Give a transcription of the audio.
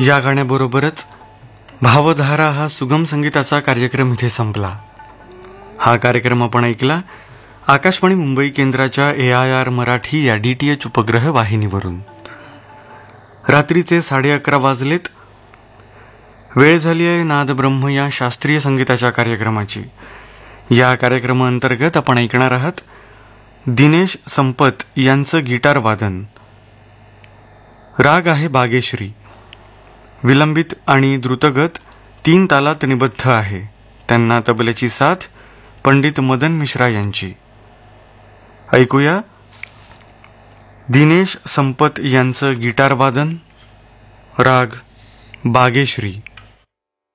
या गाण्याबरोबरच भावधारा हा सुगम संगीताचा कार्यक्रम इथे संपला. हा कार्यक्रम आपण ऐकला आकाशवाणी मुंबई केंद्राच्या AIR मराठी या DTH उपग्रह वाहिनीवरून. रात्रीचे 11:30 वाजलेत. वेळ झाली आहे नाद ब्रह्म या शास्त्रीय संगीताच्या कार्यक्रमाची. या कार्यक्रमाअंतर्गत आपण ऐकणार आहात दिनेश संपत यांचं गिटार वादन. राग आहे बागेश्री. विलंबित आणि द्रुतगत 3 तालात निबद्ध आहे. त्यांना तबल्याची साथ पंडित मदन मिश्रा यांची. ऐकूया दिनेश संपत यांचं गिटार वादन, राग बागेश्री.